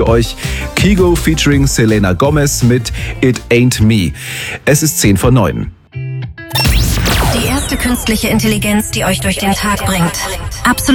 für euch Kygo featuring Selena Gomez mit It Ain't Me. Es ist 10:09. Die erste künstliche Intelligenz, die euch durch den Tag bringt. Absolut